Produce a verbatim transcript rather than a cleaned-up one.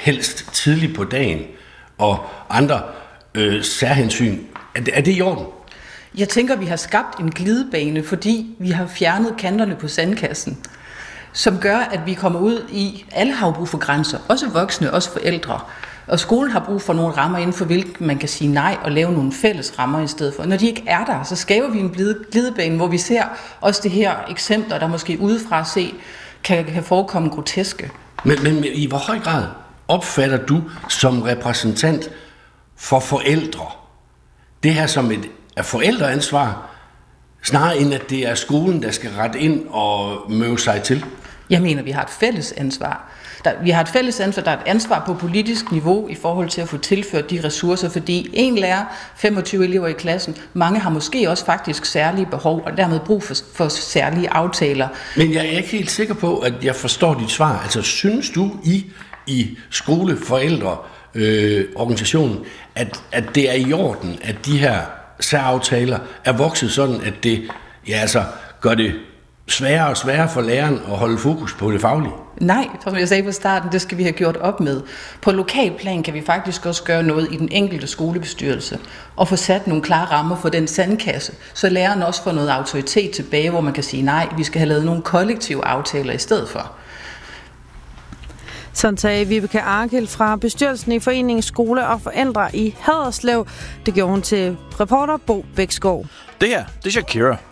helst tidligt på dagen, og andre øh, særhensyn. Er det, er det i orden? Jeg tænker, vi har skabt en glidebane, fordi vi har fjernet kanterne på sandkassen, som gør, at vi kommer ud i, alle har brug for grænser, også voksne, også forældre. Og skolen har brug for nogle rammer, inden for hvilken man kan sige nej og lave nogle fælles rammer i stedet for. Når de ikke er der, så skaber vi en glidebane, hvor vi ser også det her eksempler, der måske udefra se kan, kan forekomme groteske. Men, men i hvor høj grad opfatter du som repræsentant for forældre det her som et forældreansvar, snarere end at det er skolen, der skal rette ind og møve sig til? Jeg mener, vi har et fælles ansvar. Der, vi har et fælles ansvar, der er et ansvar på politisk niveau i forhold til at få tilført de ressourcer, fordi en lærer, femogtyve elever i klassen, mange har måske også faktisk særlige behov, og dermed brug for, for særlige aftaler. Men jeg er ikke helt sikker på, at jeg forstår dit svar. Altså, synes du i, i skoleforældre øh, organisationen, at, at det er i orden, at de her særaftaler er vokset sådan, at det ja, altså, gør det sværere og sværere for læreren at holde fokus på det faglige? Nej, som jeg sagde på starten, det skal vi have gjort op med. På lokalplan kan vi faktisk også gøre noget i den enkelte skolebestyrelse og få sat nogle klare rammer for den sandkasse, så læreren også får noget autoritet tilbage, hvor man kan sige nej, vi skal have lavet nogle kollektive aftaler i stedet for. Sådan sagde Vibeke Arkild fra bestyrelsen i Foreningen Skole og Forældre i Haderslev. Det gjorde hun til reporter Bo Bæksgaard. Det her, det er Shakira.